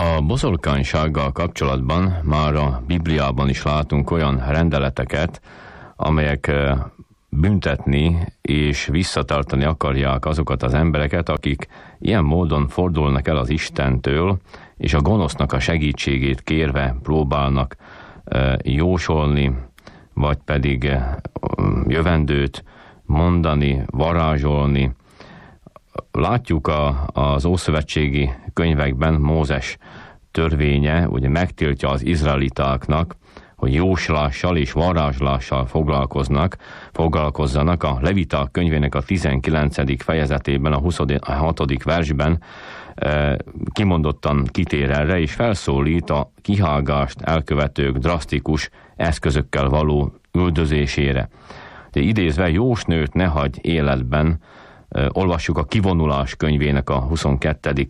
A boszorkánysággal kapcsolatban már a Bibliában is látunk olyan rendeleteket, amelyek büntetni és visszatartani akarják azokat az embereket, akik ilyen módon fordulnak el az Istentől, és a gonosznak a segítségét kérve próbálnak jósolni, vagy pedig jövendőt mondani, varázsolni. Látjuk az ószövetségi könyvekben Mózes törvénye, ugye megtiltja az izraelitáknak, hogy jóslással és varázslással foglalkozzanak. A Leviták könyvének a 19. fejezetében, a 26. versben kimondottan kitér erre, és felszólít a kihágást elkövetők drasztikus eszközökkel való üldözésére. De idézve, jósnőt ne hagyj életben, olvassuk a Kivonulás könyvének a 22.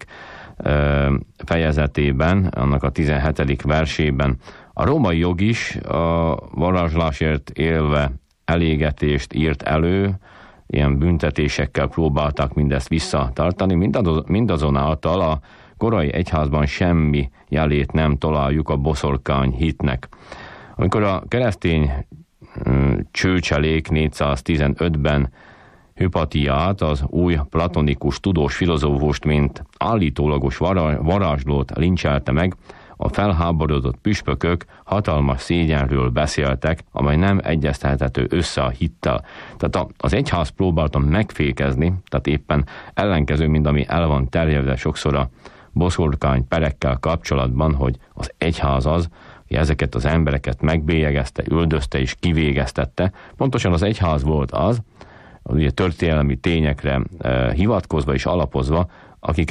fejezetében, annak a 17. versében. A római jog is a varázslásért élve elégetést írt elő, ilyen büntetésekkel próbálták mindezt visszatartani, mindazonáltal a korai egyházban semmi jelét nem találjuk a boszorkány hitnek. Amikor a keresztény csőcselék 415-ben Hypatiát, az új platonikus tudós filozófust, mint állítólagos varázslót lincselte meg, a felháborodott püspökök hatalmas szégyenről beszéltek, amely nem egyeztethető össze a hittel. Tehát az egyház próbáltam megfékezni, tehát éppen ellenkező, mint ami el van terjedve sokszor a boszorkány perekkel kapcsolatban, hogy az egyház az, hogy ezeket az embereket megbélyegezte, üldözte és kivégeztette. Pontosan az egyház volt az, ugye történelmi tényekre hivatkozva és alapozva, aki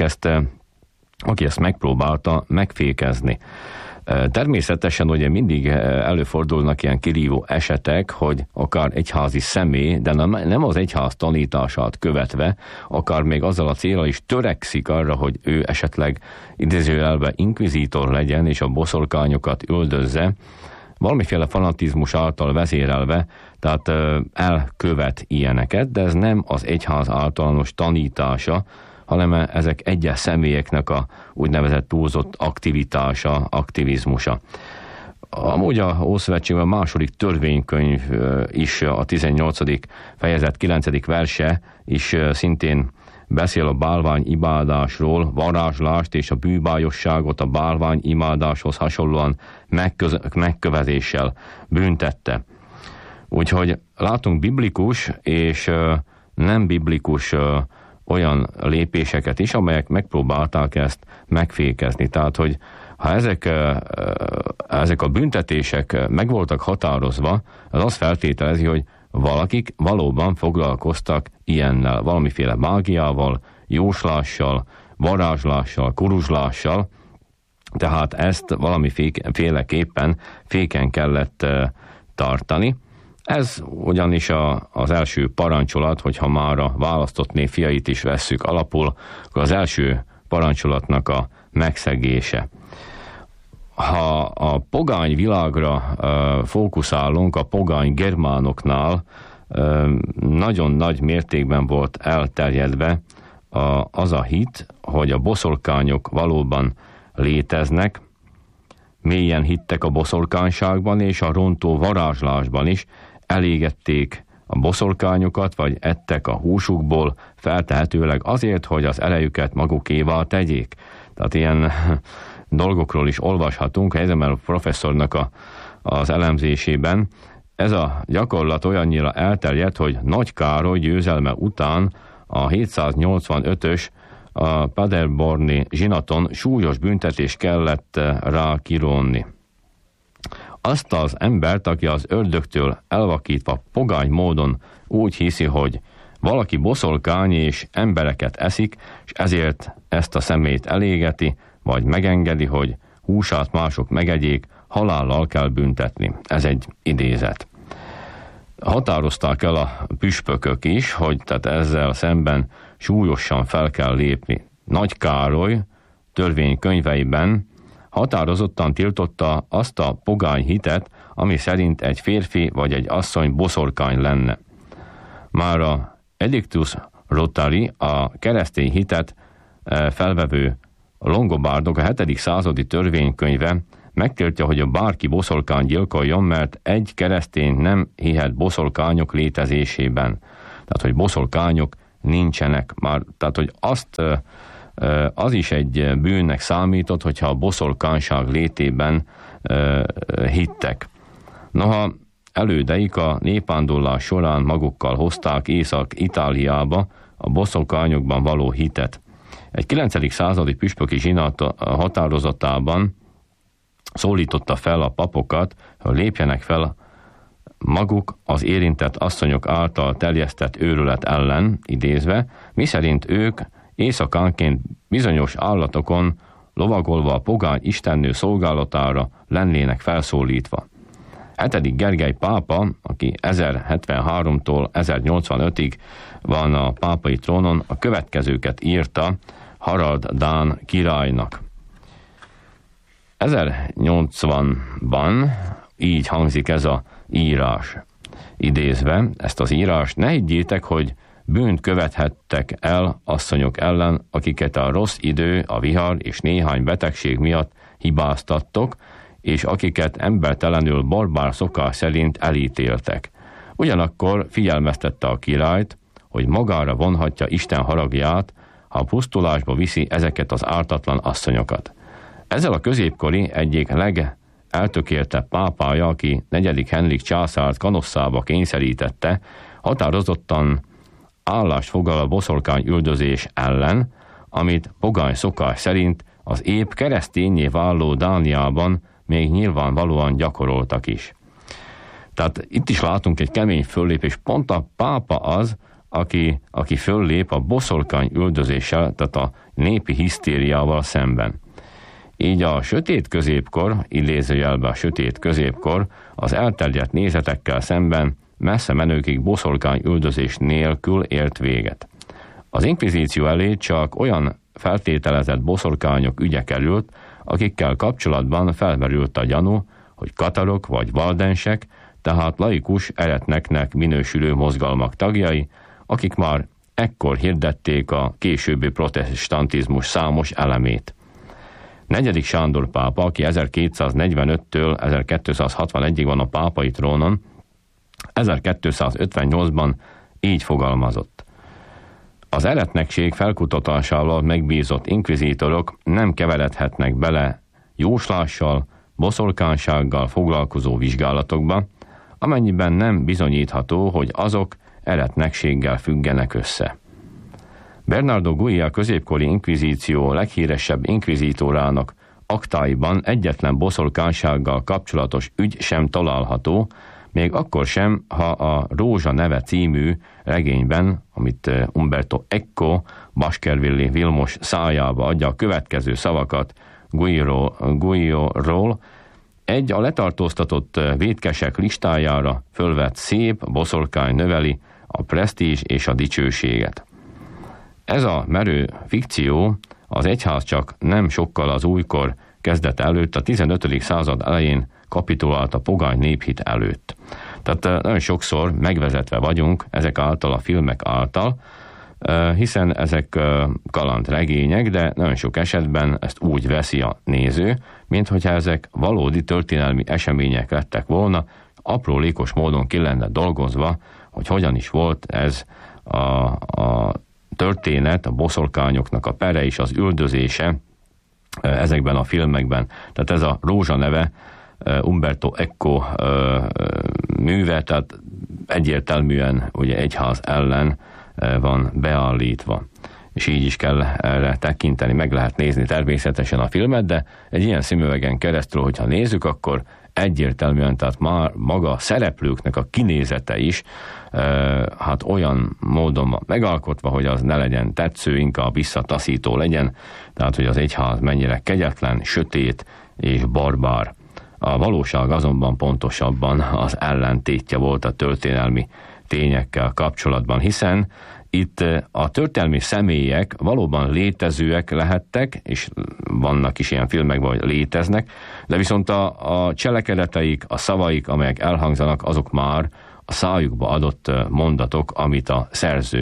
ezt megpróbálta megfékezni. Természetesen ugye mindig előfordulnak ilyen kirívó esetek, hogy akár egyházi személy, de nem az egyház tanítását követve, akár még azzal a célral is törekszik arra, hogy ő esetleg idézőjelben inkvizítor legyen, és a boszorkányokat üldözze, valamiféle fanatizmus által vezérelve, tehát elkövet ilyeneket, de ez nem az egyház általános tanítása, hanem ezek egyes személyeknek a úgynevezett túlzott aktivitása, aktivizmusa. Amúgy a Ószövetségben a második törvénykönyv is, a 18. fejezet 9. verse is szintén beszél a bálványimádásról, varázslást és a bűbájosságot a bálványimádáshoz hasonlóan megkövezéssel büntette. Úgyhogy látunk biblikus és nem biblikus olyan lépéseket is, amelyek megpróbálták ezt megfékezni. Tehát, hogy ha ezek a büntetések meg voltak határozva, az azt feltételezi, hogy valakik valóban foglalkoztak ilyennel, valamiféle mágiával, jóslással, varázslással, kuruzslással, tehát ezt valamiféleképpen féken kellett tartani. Ez ugyanis az első parancsolat, hogyha már a választott nép fiait is vesszük alapul, akkor az első parancsolatnak a megszegése. Ha a pogány világra fókuszálunk, a pogány germánoknál nagyon nagy mértékben volt elterjedve az a hit, hogy a boszorkányok valóban léteznek, mélyen hittek a boszorkányságban és a rontó varázslásban is, elégették a boszorkányokat, vagy ettek a húsukból, feltehetőleg azért, hogy az erejüket magukévá tegyék. Tehát ilyen dolgokról is olvashatunk Heisenberg professzornak az elemzésében. Ez a gyakorlat olyannyira elterjedt, hogy Nagy Károly győzelme után a 785-ös a paderborni zsinaton súlyos büntetés kellett rá kirónni. Azt az embert, aki az ördögtől elvakítva pogány módon úgy hiszi, hogy valaki boszorkány és embereket eszik, és ezért ezt a szemét elégeti, vagy megengedi, hogy húsát mások megegyék, halállal kell büntetni. Ez egy idézet. Határozták el a püspökök is, hogy tehát ezzel szemben súlyosan fel kell lépni. Nagy Károly törvénykönyveiben határozottan tiltotta azt a pogány hitet, ami szerint egy férfi vagy egy asszony boszorkány lenne. Már a Edictus Rotari, a keresztény hitet felvevő A longobárdok a 7. századi törvénykönyve megtiltja, hogy a bárki boszorkány gyilkoljon, mert egy keresztény nem hihet boszorkányok létezésében. Tehát, hogy boszorkányok nincsenek már. Tehát, hogy az is egy bűnnek számított, hogyha a boszorkányság létében hittek. Noha elődeik a népvándorlás során magukkal hozták Észak-Itáliába a boszorkányokban való hitet. Egy 9. századi püspöki zsinat határozatában szólította fel a papokat, hogy lépjenek fel maguk az érintett asszonyok által terjesztett őrület ellen, idézve, miszerint ők éjszakánként bizonyos állatokon lovagolva a pogány istennő szolgálatára lennének felszólítva. 7. Gergely pápa, aki 1073-tól 1085-ig van a pápai trónon, a következőket írta Harald dán királynak. 1080-ban így hangzik ez a írás. Idézve ezt az írást, ne higgyétek, hogy bűnt követhettek el asszonyok ellen, akiket a rossz idő, a vihar és néhány betegség miatt hibáztattok, és akiket embertelenül barbár szokás szerint elítéltek. Ugyanakkor figyelmeztette a királyt, hogy magára vonhatja Isten haragját, ha a pusztulásba viszi ezeket az ártatlan asszonyokat. Ezzel a középkori egyik legeltökéltebb pápája, aki 4. Henrik császárt Kanosszába kényszerítette, határozottan állást foglal a boszorkány üldözés ellen, amit pogány szokás szerint az épp keresztényé váló Dániában még nyilvánvalóan gyakoroltak is. Tehát itt is látunk egy kemény föllépés, pont a pápa az, aki föllép a boszorkány üldözéssel, tehát a népi hisztériával szemben. Így a sötét középkor, idézőjelben a sötét középkor az elterjedt nézetekkel szemben messze menőkig boszorkány üldözés nélkül ért véget. Az inkvizíció elé csak olyan feltételezett boszorkányok ügye került, akikkel kapcsolatban felmerült a gyanú, hogy katarok vagy valdensek, tehát laikus eretneknek minősülő mozgalmak tagjai, akik már ekkor hirdették a későbbi protestantizmus számos elemét. 4. Sándor pápa, aki 1245-től 1261-ig van a pápai trónon, 1258-ban így fogalmazott. Az eretnekség felkutatásával megbízott inkvizítorok nem keveredhetnek bele jóslással, boszorkánysággal foglalkozó vizsgálatokba, amennyiben nem bizonyítható, hogy azok eretnekséggel függenek össze. Bernardo Gui, a középkori inkvizíció leghíresebb inkvizítorának aktáiban egyetlen boszorkánysággal kapcsolatos ügy sem található, még akkor sem, ha a Rózsa neve című regényben, amit Umberto Eco Baskervilli Vilmos szájába adja a következő szavakat Guiról, egy a letartóztatott vétkesek listájára fölvett szép boszorkány növeli a presztízs és a dicsőséget. Ez a merő fikció az egyház csak nem sokkal az újkor kezdete előtt, a 15. század elején kapitulált a pogány néphit előtt. Tehát nagyon sokszor megvezetve vagyunk ezek által, a filmek által, hiszen ezek kalandregények, de nagyon sok esetben ezt úgy veszi a néző, minthogyha ezek valódi történelmi események lettek volna, aprólékos módon ki lenne dolgozva, hogy hogyan is volt ez a történet, a boszorkányoknak a pere és az üldözése ezekben a filmekben. Tehát ez a Rózsa neve Umberto Eco műve, tehát egyértelműen ugye egyház ellen van beállítva. És így is kell erre tekinteni, meg lehet nézni természetesen a filmet, de egy ilyen színüvegen keresztül, hogyha nézzük, akkor egyértelműen, tehát már maga a szereplőknek a kinézete is hát olyan módon van megalkotva, hogy az ne legyen tetsző, inkább visszataszító legyen, tehát hogy az egyház mennyire kegyetlen, sötét és barbár. A valóság azonban pontosabban az ellentétje volt a történelmi tényekkel kapcsolatban, hiszen itt a történelmi személyek valóban létezőek lehettek, és vannak is ilyen filmekben, hogy léteznek, de viszont a cselekedeteik, a szavaik, amelyek elhangzanak, azok már a szájukba adott mondatok, amit a szerző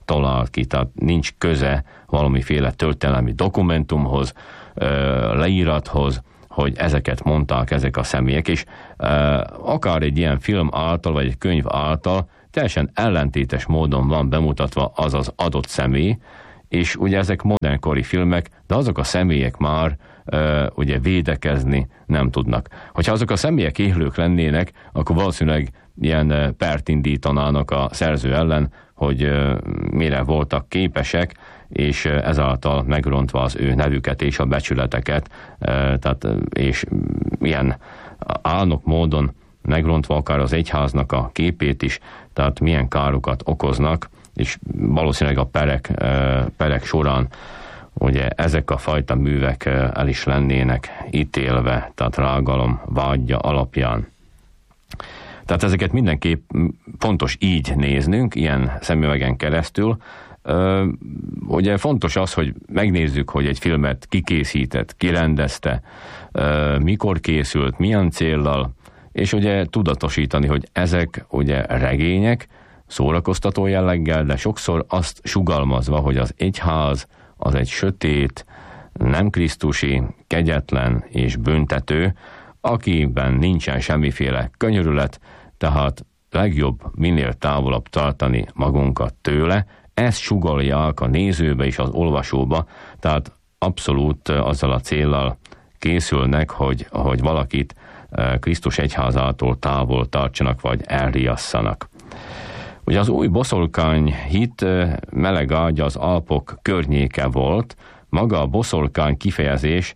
talált ki, tehát nincs köze valamiféle történelmi dokumentumhoz, leírathoz, hogy ezeket mondták ezek a személyek, és akár egy ilyen film által, vagy egy könyv által teljesen ellentétes módon van bemutatva az az adott személy, és ugye ezek modernkori filmek, de azok a személyek már ugye védekezni nem tudnak. Hogyha azok a személyek élők lennének, akkor valószínűleg ilyen pert indítanának a szerző ellen, hogy mire voltak képesek, és ezáltal megrontva az ő nevüket és a becsületeket, tehát, és ilyen álnok módon megrontva akár az egyháznak a képét is, tehát milyen károkat okoznak, és valószínűleg a perek során ugye ezek a fajta művek el is lennének ítélve, tehát rágalom vágya alapján. Tehát ezeket mindenképp fontos így néznünk, ilyen szemüvegen keresztül. Ugye fontos az, hogy megnézzük, hogy egy filmet ki készített, ki rendezte, mikor készült, milyen céllal, és ugye tudatosítani, hogy ezek ugye regények, szórakoztató jelleggel, de sokszor azt sugalmazva, hogy az egyház az egy sötét, nem krisztusi, kegyetlen és büntető, akiben nincsen semmiféle könyörület, tehát legjobb minél távolabb tartani magunkat tőle. Ezt sugallják a nézőbe és az olvasóba, tehát abszolút azzal a céllal készülnek, hogy valakit Krisztus egyházától távol tartsanak, vagy elriasszanak. Ugye az új boszorkány hit meleg ágya az Alpok környéke volt, maga a boszorkány kifejezés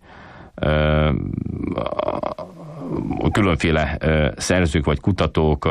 különféle szerzők vagy kutatók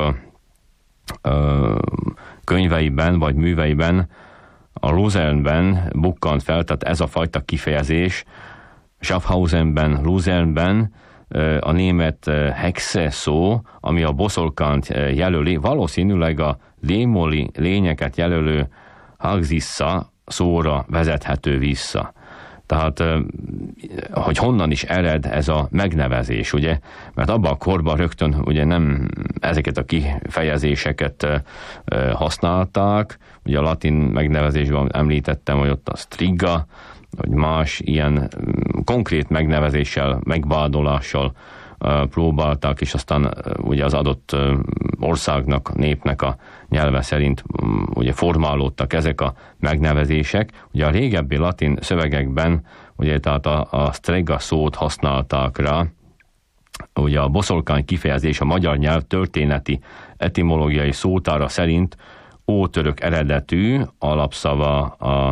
könyveiben vagy műveiben, a Luzernben bukkant fel, tehát ez a fajta kifejezés, Schaffhausenben, Luzernben, a német hexe szó, ami a boszorkányt jelöli, valószínűleg a démoni lényeket jelölő Haxissa szóra vezethető vissza. Tehát, hogy honnan is ered ez a megnevezés, ugye? Mert abban a korban rögtön ugye nem ezeket a kifejezéseket használták, ugye a latin megnevezésben említettem, hogy ott a striga, vagy más ilyen konkrét megnevezéssel, megvádolással próbálták, és aztán ugye az adott országnak, népnek a nyelve szerint ugye formálódtak ezek a megnevezések. Ugye a régebbi latin szövegekben ugye tehát a strega szót használták rá, ugye a boszorkány kifejezés a magyar nyelv történeti etimológiai szótára szerint ótörök eredetű, alapszava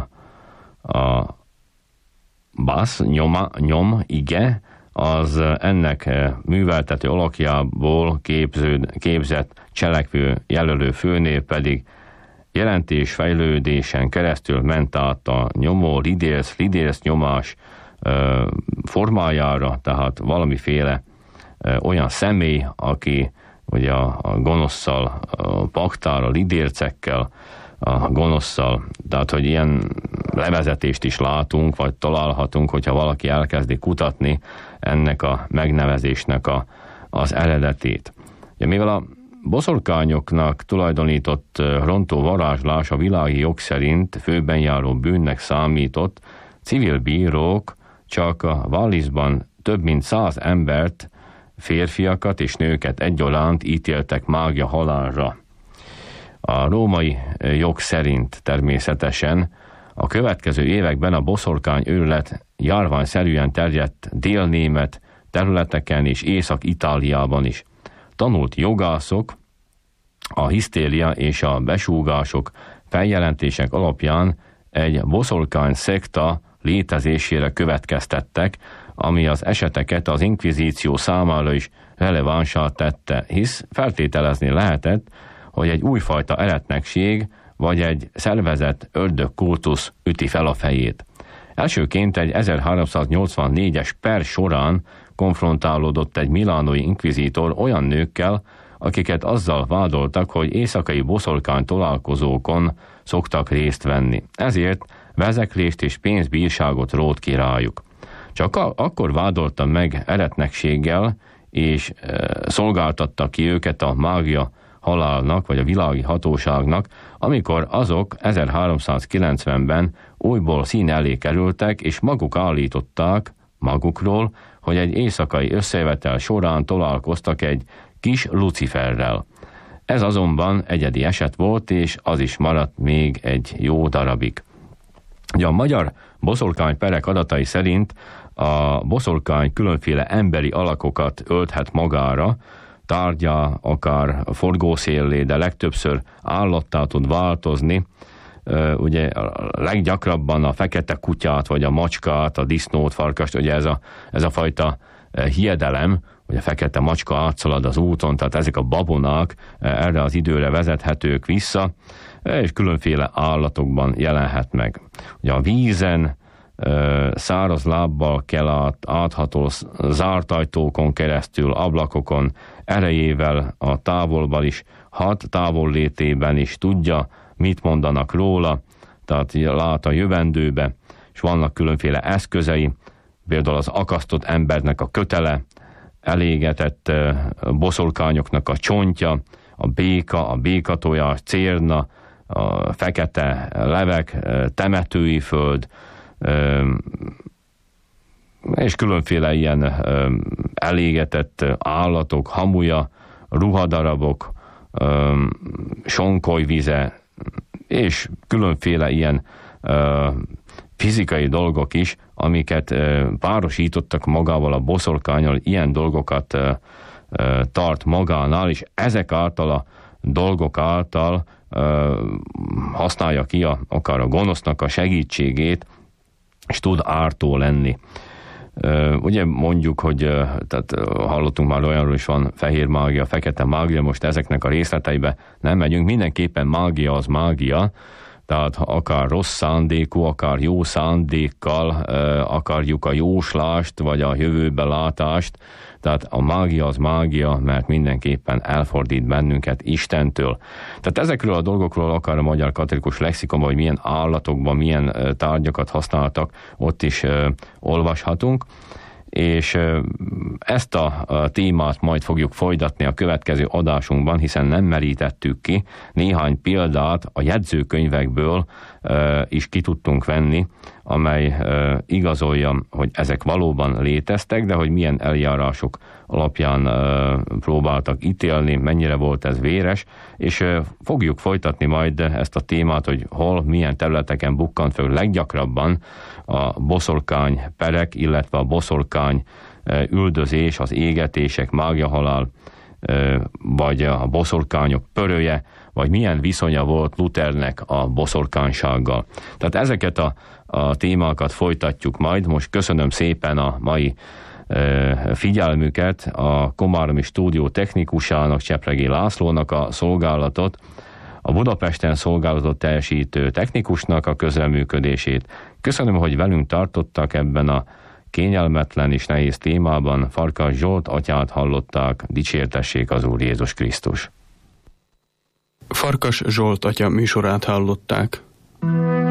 a basz, nyom, ige, az ennek műveltető alakjából képzett cselekvő jelölő főnév pedig jelentésfejlődésen keresztül ment át a nyomó, lidérsz nyomás formájára, tehát valamiféle olyan személy, aki ugye a gonoszszal paktál, a lidércekkel, a gonoszszal, tehát hogy ilyen levezetést is látunk, vagy találhatunk, hogyha valaki elkezdi kutatni ennek a megnevezésnek az eredetét. Ja, mivel a boszorkányoknak tulajdonított rontó varázslás a világi jog szerint főben járó bűnnek számított, civil bírók csak a Wallisban több mint 100 embert, férfiakat és nőket egyaránt ítéltek mágia halálra. A római jog szerint természetesen a következő években a boszorkány őrület járványszerűen terjedt délnémet területeken és Észak-Itáliában is. Tanult jogászok a hisztéria és a besúgások feljelentések alapján egy boszorkány szekta létezésére következtettek, ami az eseteket az inkvizíció számára is relevánsá tette, hisz feltételezni lehetett, hogy egy újfajta eretnekség vagy egy szervezett ördögkultusz üti fel a fejét. Elsőként egy 1384-es per során konfrontálódott egy milánói inkvizítor olyan nőkkel, akiket azzal vádoltak, hogy éjszakai boszorkány találkozókon szoktak részt venni. Ezért vezeklést és pénzbírságot rótt ki rájuk. Csak akkor vádolta meg eretnekséggel, és szolgáltatta ki őket a mágia halálnak, vagy a világi hatóságnak, amikor azok 1390-ben újból szín elé kerültek, és maguk állították magukról, hogy egy éjszakai összejövetel során találkoztak egy kis Luciferrel. Ez azonban egyedi eset volt, és az is maradt még egy jó darabig. Ugye a magyar boszorkányperek adatai szerint a boszorkány különféle emberi alakokat ölthet magára, tárgya, akár forgószéllé, de legtöbbször állattá tud változni. Ugye leggyakrabban a fekete kutyát, vagy a macskát, a disznót, farkast, ugye ez a fajta hiedelem, hogy a fekete macska átszalad az úton, tehát ezek a babonák erre az időre vezethetők vissza, és különféle állatokban jelenhet meg. Ugye a vízen, száraz lábbal kell áthatol zárt ajtókon keresztül, ablakokon, erejével a távolban is, távollétében is tudja, mit mondanak róla, tehát lát a jövendőbe, és vannak különféle eszközei, például az akasztott embernek a kötele, elégetett boszorkányoknak a csontja, a békatojás, cérna, a fekete levek, temetői föld, és különféle ilyen elégetett állatok, hamuja, ruhadarabok, sonkolyvize, és különféle ilyen fizikai dolgok is, amiket párosítottak magával a boszorkánnyal, ilyen dolgokat tart magánál, és ezek által a dolgok által használja ki akár a gonosznak a segítségét, és tud ártó lenni. Ugye mondjuk, hogy tehát hallottunk már olyanról is, van fehér mágia, fekete mágia, most ezeknek a részleteibe nem megyünk, mindenképpen mágia az mágia, tehát akár rossz szándékú, akár jó szándékkal akarjuk a jóslást, vagy a jövőbe látást, tehát a mágia az mágia, mert mindenképpen elfordít bennünket Istentől. Tehát ezekről a dolgokról akár a Magyar Katolikus Lexikonban, hogy milyen állatokban, milyen tárgyakat használtak, ott is olvashatunk, és ezt a témát majd fogjuk folytatni a következő adásunkban, hiszen nem merítettük ki, néhány példát a jegyzőkönyvekből is ki tudtunk venni, amely igazolja, hogy ezek valóban léteztek, de hogy milyen eljárások alapján próbáltak ítélni, mennyire volt ez véres, és fogjuk folytatni majd ezt a témát, hogy hol, milyen területeken bukkant föl leggyakrabban a boszorkány perek, illetve a boszorkány üldözés, az égetések, mágiahalál, vagy a boszorkányok pörője, vagy milyen viszonya volt Luthernek a boszorkánysággal. Tehát ezeket a témákat folytatjuk majd. Most köszönöm szépen a mai figyelmüket, a Komáromi stúdió technikusának, Csepregi Lászlónak a szolgálatot, a Budapesten szolgálatot teljesítő technikusnak a közreműködését. Köszönöm, hogy velünk tartottak ebben a kényelmetlen és nehéz témában. Farkas Zsolt atyát hallották, dicsértessék az Úr Jézus Krisztus. Farkas Zsolt atya műsorát hallották.